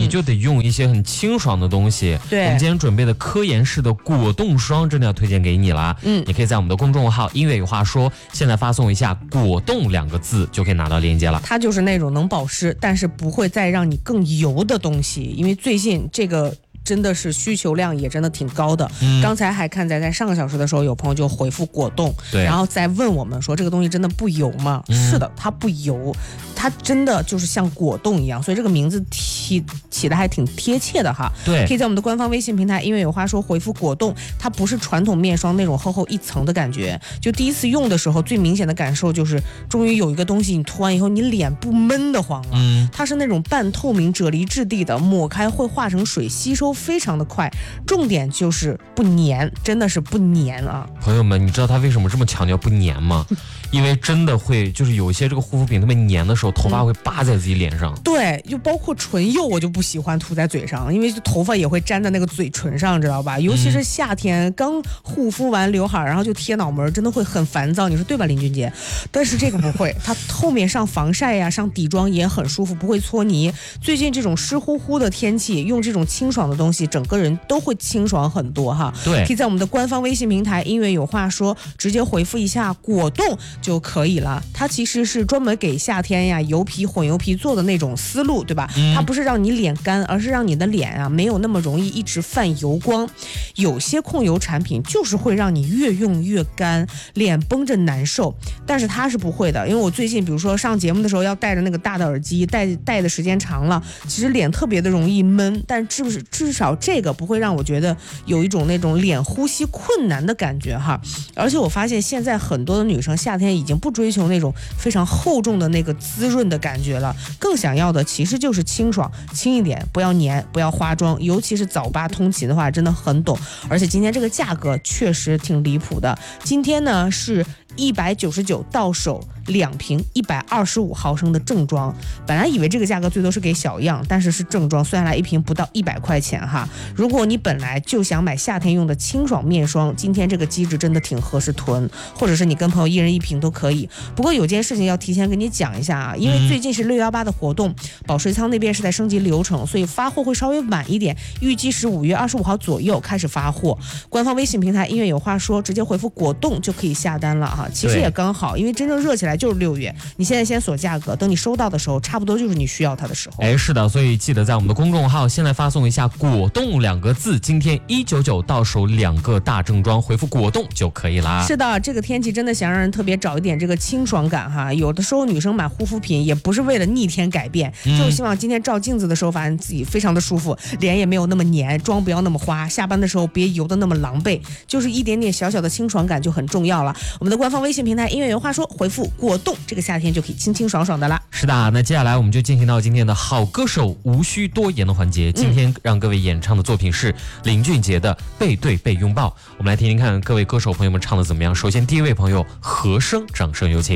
你就得用一些很清爽的东西。 对， 我们今天准备的科颜氏的果冻霜真的要推荐给你啦。你可以在我们的公众号音乐有话说，现在发送一下果冻2个字就可以拿到链接了。 它就是那种能保湿，但是不会再让你更油的东西，因为最近这个真的是需求量也真的挺高的。刚才还看在上个小时的时候，有朋友就回复果冻，然后再问我们说这个东西真的不油吗？是的，它不油，它真的就是像果冻一样，所以这个名字起的还挺贴切的哈。 对， 可以在我们的官方微信平台音乐有话说回复果冻，它不是传统面霜那种厚厚一层的感觉，就第一次用的时候最明显的感受就是终于有一个东西你涂完以后你脸不闷得慌了。它是那种半透明啫喱质地的，抹开会化成水，吸收非常的快，重点就是不粘，真的是不粘啊。 朋友们，你知道它为什么这么强调不粘吗？因为真的会，就是有一些这个护肤品特别粘的时候，头发会扒在自己脸上。 对，就包括唇釉，我就不喜欢涂在嘴上，因为头发也会粘在那个嘴唇上，知道吧？尤其是夏天刚护肤完刘海，然后就贴脑门，真的会很烦躁，你说对吧，林俊杰？但是这个不会，它后面上防晒呀，上底妆也很舒服，不会搓泥。最近这种湿乎乎的天气，用这种清爽的东西，整个人都会清爽很多哈。 对， 可以在我们的官方微信平台音乐有话说，直接回复一下果冻就可以了。它其实是专门给夏天呀油皮混油皮做的那种思路，对吧？它不是让你脸干，而是让你的脸啊没有那么容易一直泛油光。有些控油产品就是会让你越用越干，脸绷着难受，但是它是不会的。因为我最近比如说上节目的时候要戴着那个大的耳机，戴的时间长了，其实脸特别的容易闷，但至少这个不会让我觉得有一种那种脸呼吸困难的感觉哈。而且我发现现在很多的女生夏天已经不追求那种非常厚重的那个滋润的感觉了，更想要的其实就是清爽，轻一点，不要粘，不要化妆，尤其是早八通勤的话真的很懂。而且今天这个价格确实挺离谱的，今天呢是199到手2瓶125毫升的正装，本来以为这个价格最多是给小样，但是正装，算下来一瓶不到100块钱哈。如果你本来就想买夏天用的清爽面霜，今天这个机制真的挺合适囤，或者是你跟朋友一人1瓶都可以。不过有件事情要提前跟你讲一下啊，因为最近是618的活动，保税仓那边是在升级流程，所以发货会稍微晚一点，预计是5月25号左右开始发货。官方微信平台音乐有话说，直接回复果冻就可以下单了哈。其实也刚好，因为真正热起来就是6月，你现在先锁价格，等你收到的时候，差不多就是你需要它的时候。 是的，所以记得在我们的公众号现在发送一下果冻2个字，今天199到手2个大正装，回复果冻就可以啦。 是的，这个天气真的想让人特别找一点这个清爽感哈。有的时候女生买护肤品也不是为了逆天改变，就是希望今天照镜子的时候发现自己非常的舒服，脸也没有那么黏，妆不要那么花，下班的时候别油的那么狼狈，就是一点点小小的清爽感就很重要了。我们的官方微信平台音乐有话说，回复果冻，这个夏天就可以清清爽爽的啦。 是的，那接下来我们就进行到今天的好歌手无需多言的环节。今天让各位演唱的作品是林俊杰的《背对背拥抱》，我们来听听看各位歌手朋友们唱的怎么样。首先第一位朋友和声，掌声有请。